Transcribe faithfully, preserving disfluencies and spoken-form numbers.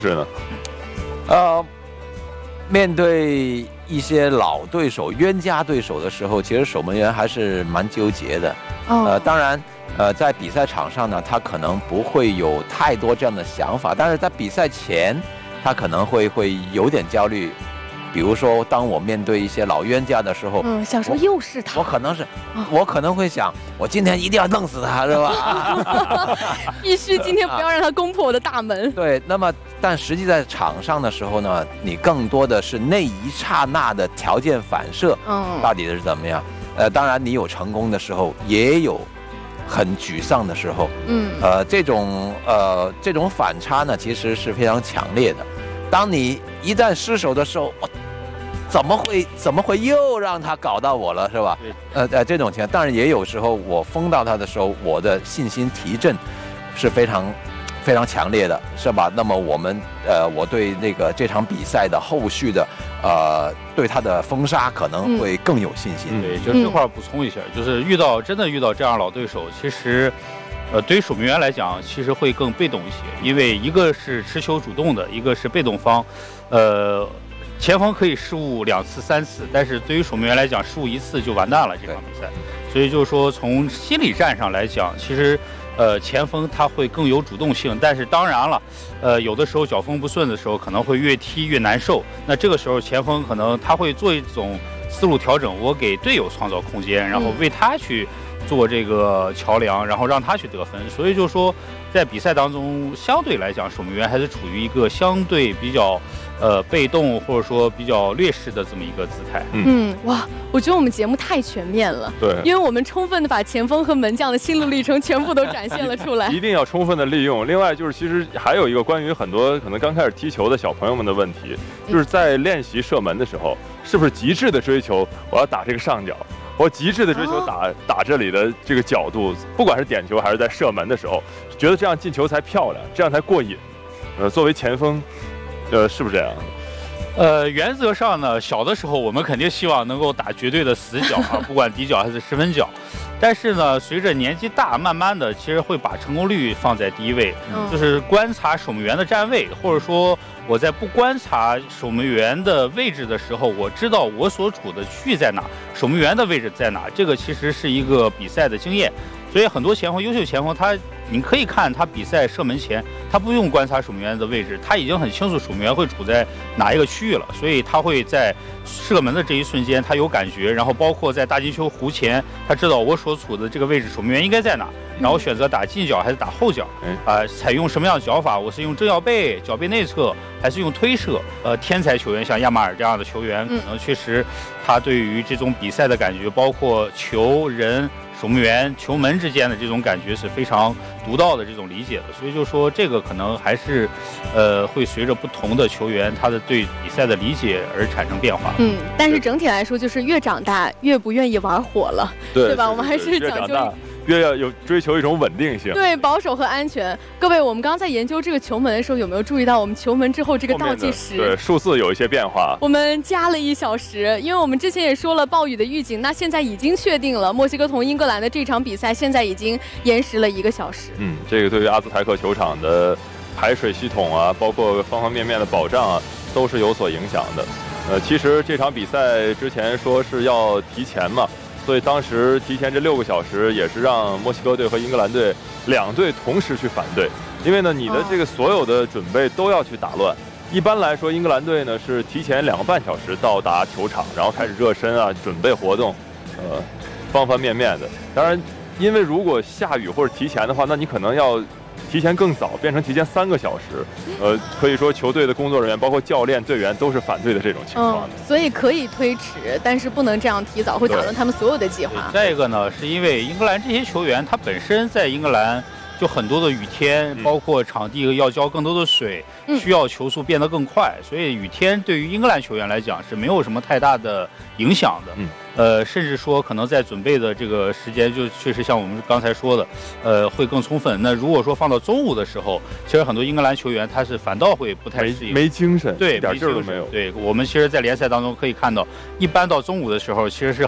是呢？ 呃，面对一些老对手、冤家对手的时候，其实守门员还是蛮纠结的。 哦、 呃，当然，呃，在比赛场上呢，他可能不会有太多这样的想法，但是在比赛前，他可能会会有点焦虑。比如说，当我面对一些老冤家的时候， 嗯，想说又是他， 我可能是，我可能会想，我今天一定要弄死他，是吧？ 必须今天不要让他攻破我的大门。 对，那么但实际在场上的时候呢，你更多的是那一刹那的条件反射， 嗯， 到底是怎么样？呃，当然你有成功的时候，也有很沮丧的时候， 嗯， 呃，这种呃这种反差呢，其实是非常强烈的。当你一旦失手的时候，我怎么会怎么会又让他搞到我了，是吧？呃呃，这种情况，当然也有时候我封到他的时候，我的信心提振是非常非常强烈的，是吧？那么我们呃，我对那个这场比赛的后续的呃，对他的封杀可能会更有信心。 嗯、对，就这块补充一下，就是遇到真的遇到这样老对手，其实。呃，对于守门员来讲，其实会更被动一些，因为一个是持球主动的，一个是被动方。呃，前锋可以失误两次、三次，但是对于守门员来讲，失误一次就完蛋了这场比赛。所以就是说，从心理战上来讲，其实，呃，前锋他会更有主动性。但是当然了，呃，有的时候脚风不顺的时候，可能会越踢越难受。那这个时候前锋可能他会做一种思路调整，我给队友创造空间，然后为他去。做这个桥梁，然后让他去得分，所以就说，在比赛当中，相对来讲，守门员还是处于一个相对比较，呃，被动或者说比较劣势的这么一个姿态。 嗯，哇，我觉得我们节目太全面了， 对， 因为我们充分的把前锋和门将的心路历程全部都展现了出来， 一定要充分的利用。另外就是，其实还有一个关于很多可能刚开始踢球的小朋友们的问题，就是在练习射门的时候，是不是极致的追求我要打这个上角？我极致的追求打、哦、打这里的这个角度，不管是点球还是在射门的时候，觉得这样进球才漂亮，这样才过瘾。呃，作为前锋，呃，是不是这样？ 呃，原则上呢，小的时候我们肯定希望能够打绝对的死角啊，不管底角还是十分角。但是呢，随着年纪大，慢慢的其实会把成功率放在第一位，嗯、就是观察守门员的站位，或者说我在不观察守门员的位置的时候，我知道我所处的区域在哪，守门员的位置在哪，这个其实是一个比赛的经验。所以很多前锋，优秀前锋，他你可以看他比赛射门前，他不用观察守门员的位置，他已经很清楚守门员会处在哪一个区域了，所以他会在射门的这一瞬间他有感觉，然后包括在大金球弧前，他知道我所处的这个位置守门员应该在哪，然后选择打近角还是打后角，啊、呃，采用什么样的脚法？我是用正腰背、脚背内侧，还是用推射？呃，天才球员像亚马尔这样的球员，可能确实他对于这种比赛的感觉，包括球人。守门员、球门之间的这种感觉是非常独到的这种理解的，所以就说这个可能还是，呃，会随着不同的球员他的对比赛的理解而产生变化。 嗯，但是整体来说，就是越长大越不愿意玩火了， 对, 对吧？我们还是讲究越要有追求一种稳定性， 对，保守和安全。各位，我们刚刚在研究这个球门的时候，有没有注意到我们球门之后这个倒计时？ 对，数字有一些变化。 我们加了一小时，因为我们之前也说了暴雨的预警，那现在已经确定了，墨西哥同英格兰的这场比赛现在已经延时了一个小时。 嗯，这个对于阿兹台克球场的排水系统啊，包括方方面面的保障啊，都是有所影响的。呃，其实这场比赛之前说是要提前嘛。所以当时提前这六个小时，也是让墨西哥队和英格兰队两队同时去反对，因为呢，你的这个所有的准备都要去打乱。一般来说，英格兰队呢是提前两个半小时到达球场，然后开始热身啊，准备活动，呃，方方面面的。当然，因为如果下雨或者提前的话，那你可能要提前更早，变成提前三个小时，呃，可以说球队的工作人员，包括教练、队员都是反对的这种情况的。 嗯，所以可以推迟，但是不能这样提早，会打乱他们所有的计划。 再一个呢，是因为英格兰这些球员，他本身在英格兰就很多的雨天，包括场地要浇更多的水， 嗯、 需要球速变得更快，所以雨天对于英格兰球员来讲是没有什么太大的影响的。 嗯。 呃，甚至说可能在准备的这个时间，就确实像我们刚才说的，呃，会更充分。那如果说放到中午的时候，其实很多英格兰球员他是反倒会不太适应， 没精神， 对， 一点劲儿都没有。 对，我们其实，在联赛当中可以看到，一般到中午的时候，其实是